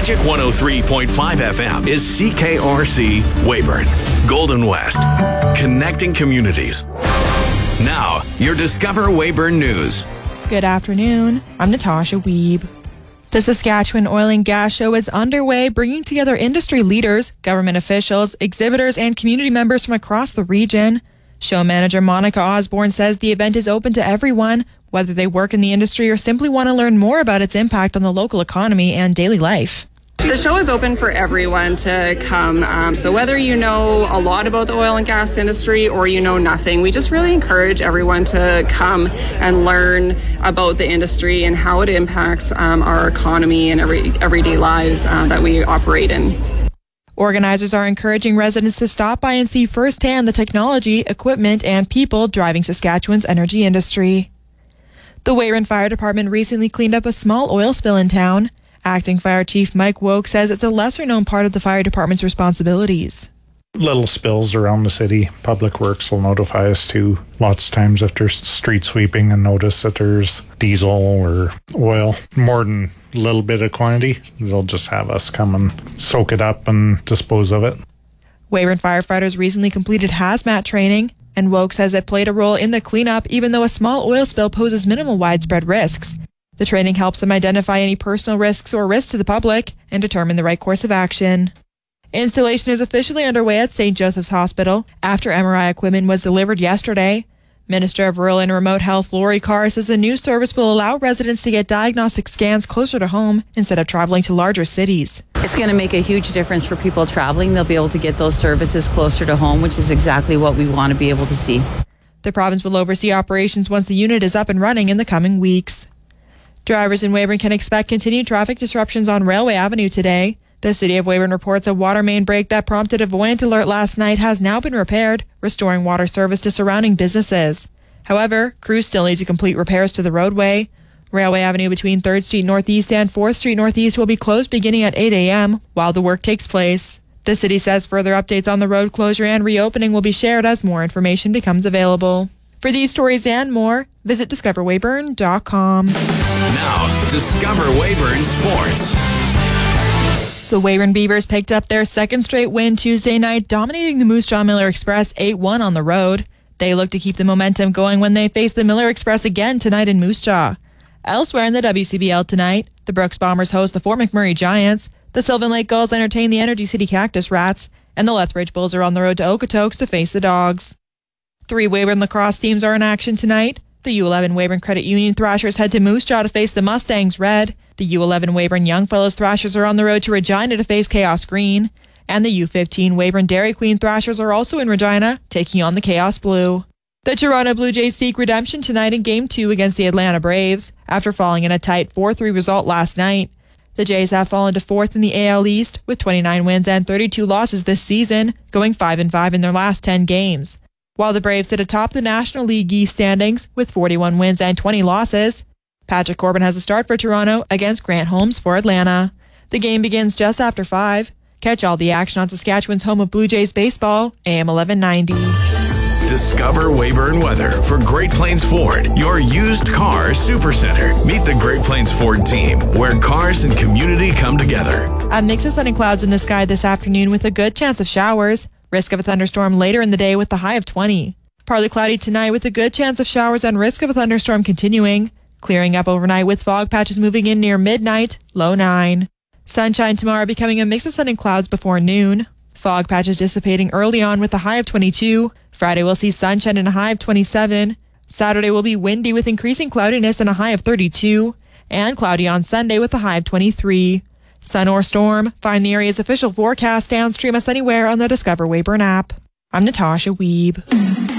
Magic 103.5 FM is CKRC Weyburn, Golden West, connecting communities. Now, your Discover Weyburn News. Good afternoon. I'm Natasha Wiebe. The Saskatchewan Oil and Gas Show is underway, bringing together industry leaders, government officials, exhibitors, and community members from across the region. Show manager Monica Osborne says the event is open to everyone, whether they work in the industry or simply want to learn more about its impact on the local economy and daily life. The show is open for everyone to come. So whether you know a lot about the oil and gas industry or you know nothing, we just really encourage everyone to come and learn about the industry and how it impacts our economy and everyday lives that we operate in. Organizers are encouraging residents to stop by and see firsthand the technology, equipment, and people driving Saskatchewan's energy industry. The Weyburn Fire Department recently cleaned up a small oil spill in town. Acting Fire Chief Mike Woke says it's a lesser-known part of the fire department's responsibilities. Little spills around the city, Public Works will notify us too. Lots of times if there's street sweeping and notice that there's diesel or oil, more than a little bit of quantity, they'll just have us come and soak it up and dispose of it. Weyburn firefighters recently completed hazmat training, and Woke says it played a role in the cleanup even though a small oil spill poses minimal widespread risks. The training helps them identify any personal risks or risks to the public and determine the right course of action. Installation is officially underway at St. Joseph's Hospital after MRI equipment was delivered yesterday. Minister of Rural and Remote Health Lori Carr says the new service will allow residents to get diagnostic scans closer to home instead of traveling to larger cities. It's going to make a huge difference for people traveling. They'll be able to get those services closer to home, which is exactly what we want to be able to see. The province will oversee operations once the unit is up and running in the coming weeks. Drivers in Weyburn can expect continued traffic disruptions on Railway Avenue today. The City of Weyburn reports a water main break that prompted a voyant alert last night has now been repaired, restoring water service to surrounding businesses. However, crews still need to complete repairs to the roadway. Railway Avenue between 3rd Street Northeast and 4th Street Northeast will be closed beginning at 8 a.m. while the work takes place. The city says further updates on the road closure and reopening will be shared as more information becomes available. For these stories and more, visit discoverweyburn.com. Now, Discover Weyburn Sports. The Weyburn Beavers picked up their second straight win Tuesday night, dominating the Moose Jaw Miller Express 8-1 on the road. They look to keep the momentum going when they face the Miller Express again tonight in Moose Jaw. Elsewhere in the WCBL tonight, the Brooks Bombers host the Fort McMurray Giants, the Sylvan Lake Gulls entertain the Energy City Cactus Rats, and the Lethbridge Bulls are on the road to Okotoks to face the Dogs. 3 Weyburn lacrosse teams are in action tonight. The U11 Weyburn Credit Union Thrashers head to Moose Jaw to face the Mustangs Red. The U11 Weyburn Youngfellows Thrashers are on the road to Regina to face Chaos Green. And the U15 Weyburn Dairy Queen Thrashers are also in Regina, taking on the Chaos Blue. The Toronto Blue Jays seek redemption tonight in Game 2 against the Atlanta Braves, after falling in a tight 4-3 result last night. The Jays have fallen to 4th in the AL East, with 29 wins and 32 losses this season, going 5-5 in their last 10 games. While the Braves sit atop the National League East standings with 41 wins and 20 losses. Patrick Corbin has a start for Toronto against Grant Holmes for Atlanta. The game begins just after 5. Catch all the action on Saskatchewan's home of Blue Jays baseball, AM 1190. Discover Weyburn weather for Great Plains Ford, your used car supercenter. Meet the Great Plains Ford team, where cars and community come together. A mix of sun and clouds in the sky this afternoon with a good chance of showers. Risk of a thunderstorm later in the day with the high of 20. Partly cloudy tonight with a good chance of showers and risk of a thunderstorm continuing. Clearing up overnight with fog patches moving in near midnight, low 9. Sunshine tomorrow becoming a mix of sun and clouds before noon. Fog patches dissipating early on with a high of 22. Friday will see sunshine and a high of 27. Saturday will be windy with increasing cloudiness and a high of 32. And cloudy on Sunday with a high of 23. Sun or storm, find the area's official forecast and stream us anywhere on the Discover Weyburn app. I'm Natasha Wiebe.